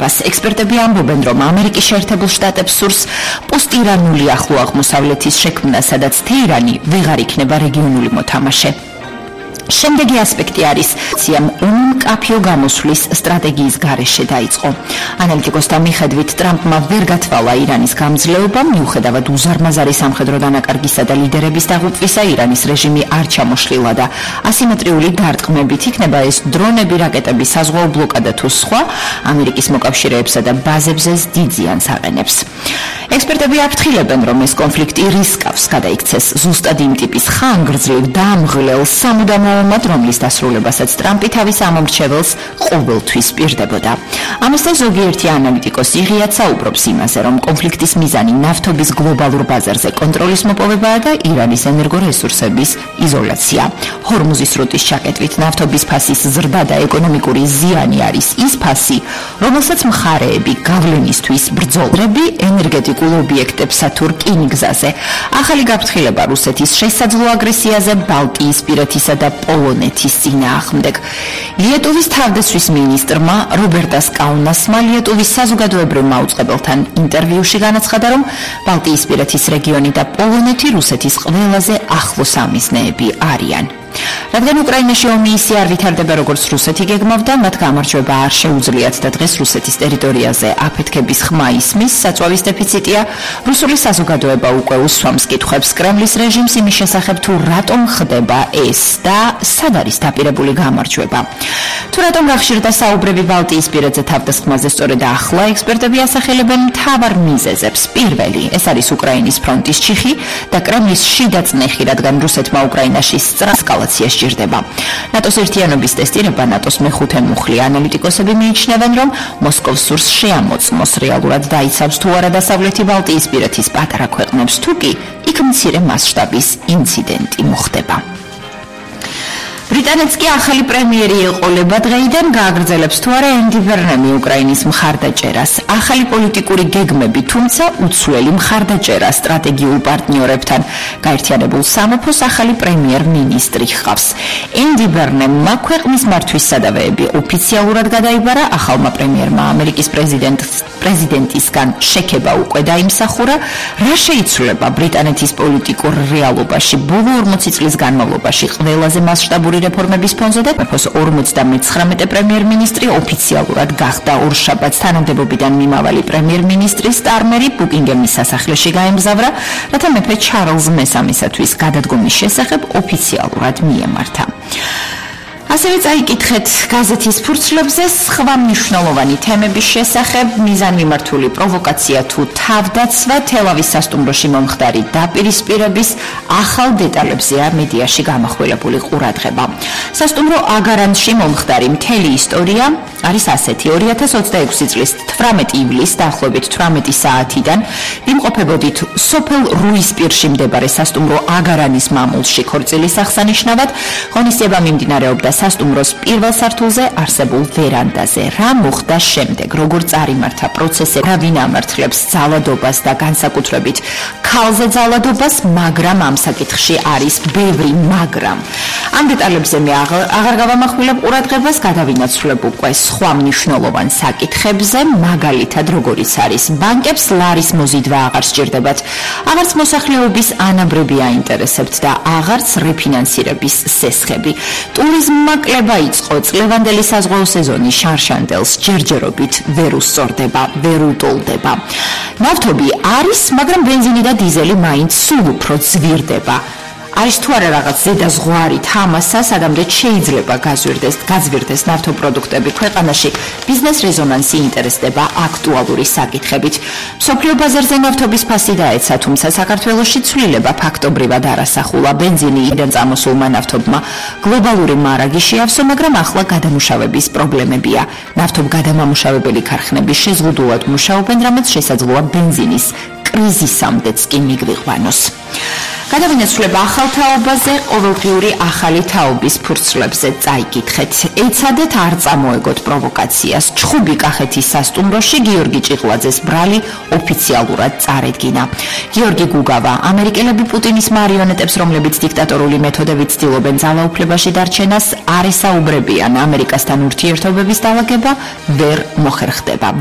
გაფრთხილებას. ექსპერტები ამბობენ, რომ ამერიკის შეერთებულ შტატებს სურს პოსტირანული ახლო აღმოსავლეთის შექმნა, სადაც თეირანი ვეღარ იქნება რეგიონული მოთამაშე. შემდეგი ასპექტი არის მკაფიო გამოსვლის სტრატეგიის გარეშე დაიწყო. ანალიტიკოსთა მიხედვით ტრამპმა ვერ გათვალა ირანის გამძლეობა, მიუხედავად უზარმაზარი სამხედრო დანაკარგისა და ლიდერების დაღუპვისა, ირანის რეჟიმი არ ჩამოშლილა და ასიმეტრიული დარტყმებით იქნება ეს დრონები, რაკეტები, საზღვაო ბლოკადა თუ სხვა ამერიკის მოკავშირეებსა და ბაზებზე დიდ ზიანს აყენებს. ექსპერტები აფრთხილებენ, რომ ეს კონფლიქტი რისკავს გადაიქცეს ზუსტად იმ ტიპის ხანგრძლივ დამღლელ სამუდამოომად, რომლის დასრულებასაც ტრამპი თავის ამომრჩეველს ყოველთვის პირდებოდა. ამასთან ზოგიერთი ანალიტიკოსი ღიად საუბრობს იმაზე, რომ კონფლიქტის მიზანი ნავთობის გლობალურ ბაზარზე კონტროლის მოპოვებაა და ირანის ენერგორესურსების იზოლაცია. ჰორმუზის სრუტის ჩაკეტვით ნავთობის ფასის ზრდა და ეკონომიკური ზიანი არის ის ფასი, რომელსაც მხარეები გავლენისთვის ბრძოლები ენერგეტიკულ ობიექტებსა თუ რკინიგზაზე. ახალი გაფრთხილება რუსეთის შესაძლო აგრესიაზე ბალტიისპირეთისა და პოლონეთის წინააღმდეგ. ლიეტუვის თავდაცვის მინისტრმა რობერტას კაუნასმა ლიეტუვის საზოგადოებრივ მაუწყებელთან ინტერვიუში განაცხადა, რომ ბალტიისპირეთის რეგიონი და პოლონეთი რუსეთის ყველაზე ახლო სამიზნეები არიან. რადგან უკრაინაში ომი ისე არ ვითარდება, როგორც რუსეთი გეგმავდა, მათ გამარჯვება არ შეუძლიათ და დღეს რუსეთის ტერიტორიაზე აფეთქების ხმა ისმის, საწვავის დეფიციტია. რუსული საზოგადოება უკვე უსვამს კითხვებს კრემლის რეჟიმს იმის შესახებ, თუ რატომ ხდება ეს და სად არის დაპირებული გამარჯვება. თუ რატომ გახშირდა საუბრები ბალტიისპირეთზე თავდასხმაზე სწორედ ახლა, ექსპერტები ასახელებენ მთავარ მიზეზებს. პირველი, ეს არის უკრაინის ფრონტის ჩიხი და კრემლის შიდა წნეხი, რადგან რუსეთმა უკრაინაში ესკალაცია სჭირდება. ნატოს ერთიანობის ტესტირება ნატოს მეხუთე მუხლი. ანალიტიკოსები მიიჩნევენ, რომ მოსკოვს სურს შეამოწმოს რეალურად დაიცავს თუ არა დასავლეთი ბალტიისპირეთის პატარა ქვეყნებს, თუ კი იქ მცირე მასშტაბის ინციდენტი მოხდება. ბრიტანეთს კი ახალი პრემიერი ეყოლება დღეიდან გააგრძელებს თუ არა ენდი ბერნემი უკრაინის მხარდაჭერას. ახალი პოლიტიკური გეგმები, თუმცა უცვლელი მხარდაჭერა სტრატეგიულ პარტნიორებთან გაერთიანებულ სამეფოს ახალი პრემიერ-მინისტრი ჰყავს. ენდი ბერნემმა ქვეყნის მართვის სადავეები ოფიციალურად გადაიბარა, ახალმა პრემიერმა ამერიკის პრეზიდენტისგან შექება უკვე დაიმსახურა. რა შეიცვლება ბრიტანეთის პოლიტიკურ რეალობაში ბოლო 40 წლის განმავლობაში ყველაზე მასშტაბური რეფორმების ფონზე და მეფოს 59 პრემიერ-მინისტრი ოფიციალურად გახდა. ორშაბათს თანამდებობიდან მიმავალი პრემიერ-მინისტრი სტარმერი ბუკინგემის სასახლეში გაემგზავრა, რათა მეფე ჩარლზ მესამისათვის გადადგომის შესახებ ოფიციალურად მიემართა. ასევე წაიკითხეთ გაზეთის ფურცლებზე სხვა მნიშვნელოვანი თემების შესახებ, მიზანმიმართული პროვოკაცია თუ თავდაცვა, თელავის სასტუმროში მომხდარი დაპირისპირების ახალ დეტალებზეა მედიაში გამახვილებული ყურადღება. სასტუმრო აგარანში მომხდარი მთელი ისტორია არის ასეთი. 2026 წლის 18 ივლისს დაახლოებით 18 საათიდან იმყოფებოდით სოფელ რუისპირში მდებარე სასტუმრო აგარანის მამულში ქორწილის აღსანიშნავად. ღონისძიება მიმდინარეობდა სასტუმროს პირველ სართულზე არსებულ ვერანდაზე. რა მოხდა შემდეგ, როგორ წარიმართა პროცესი, რა ვინ ამართლებს ძალადობას და განსაკუთრებით ქალზე ძალადობას, მაგრამ ამ საკითხში არის ბევრი მაგრამ. ამ დეტალებზე მე აღარ გავამახვილებ ყურადღებას, გადავინაცვლებ უკვე სხვა მნიშვნელოვან საკითხებზე, მაგალითად როგორიც არის ბანკებს ლარის მოზიდვა აღარ სჭირდებათ, აღარც მოსახლეობის ანაბრები აინტერესებთ და აღარც რეფინანსირების სესხები. ტურიზმმა კლება იწყო, წლევანდელი საზღვაო სეზონი შარშანდელს ჯერჯერობით ვერ უსწორდება, ვერ უტოლდება. ნავთობი არის, მაგრამ ბენზინი და დიზელი მაინც სულ უფრო ძვირდება. არის თუ არა რაღაც ზედაზღვარი თამასა, სადამდე შეიძლება გაძვირდეს ნავთობპროდუქტები ქვეყანაში, ბიზნეს რეზონანსი ინტერესდება აქტუალური საკითხებით. მსოფლიო ბაზარზე ნავთობის ფასი დაეცა, თუმცა საქართველოში ცვლილება ფაქტობრივად არ ასახულა. ბენზინიდან წამოსულმა ნავთობმა გლობალური მარაგი შეავსო, მაგრამ ახლა გადამუშავების პრობლემებია. ნავთობგადამამუშავებელი ქარხნები შეზღუდულად მუშაობენ, რამაც შესაძლოა ბენზინის კრიზისამდეც კი მიგვიყვანოს. გადავინაცვლებ ახალ თაობაზე, ყოველდღიური ახალი თაობის ფურცლებზე წაიკითხეთ. ეცადეთ არ წამოეგოთ პროვოკაციას. ჩხუბი კახეთის სასტუმროში გიორგი ჭიყლაძეს ბრალი ოფიციალურად წარედგინა. გიორგი გუგავა, ამერიკელები პუტინის მარიონეტებს, რომლებიც დიქტატორული მეთოდებით ცდილობენ ძალაუფლებაში დარჩენას, არ ესაუბრებიან. ამერიკასთან ურთიერთობების დალაგება ვერ მოხერხდება.